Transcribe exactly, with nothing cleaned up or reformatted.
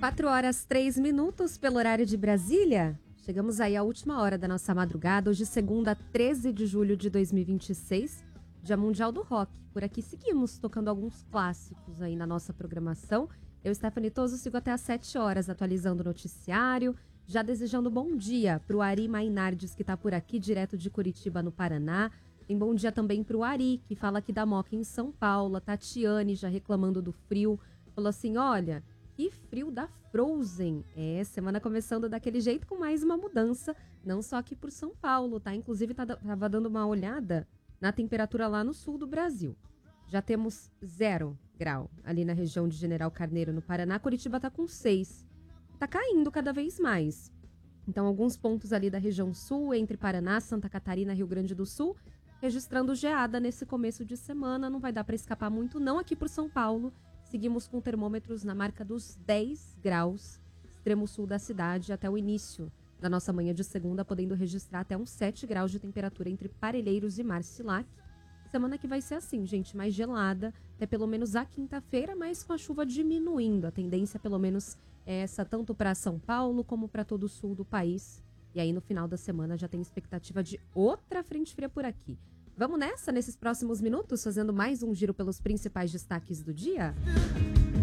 quatro horas, três minutos pelo horário de Brasília. Chegamos aí à última hora da nossa madrugada. Hoje, segunda, treze de julho de dois mil e vinte e seis, Dia Mundial do Rock. Por aqui seguimos tocando alguns clássicos aí na nossa programação. Eu, Stephanie Toso, sigo até às sete horas atualizando o noticiário. Já desejando bom dia para o Ari Mainardes, que está por aqui, direto de Curitiba, no Paraná. Tem bom dia também para o Ari, que fala aqui da Moca, em São Paulo. A Tatiane, já reclamando do frio, falou assim, olha, que frio da Frozen. É, semana começando daquele jeito, com mais uma mudança, não só aqui por São Paulo, tá? Inclusive, tá, tava dando uma olhada na temperatura lá no sul do Brasil. Já temos zero grau ali na região de General Carneiro, no Paraná. Curitiba tá com seis. Tá caindo cada vez mais. Então, alguns pontos ali da região sul, entre Paraná, Santa Catarina, Rio Grande do Sul, registrando geada nesse começo de semana. Não vai dar para escapar muito, não. Aqui por São Paulo, seguimos com termômetros na marca dos dez graus, extremo sul da cidade, até o início da nossa manhã de segunda, podendo registrar até uns sete graus de temperatura entre Parelheiros e Marcilac. Semana que vai ser assim, gente, mais gelada, até pelo menos a quinta-feira, mas com a chuva diminuindo. A tendência, pelo menos, é essa, tanto para São Paulo como para todo o sul do país. E aí, no final da semana, já tem expectativa de outra frente fria por aqui. Vamos nessa, nesses próximos minutos, fazendo mais um giro pelos principais destaques do dia?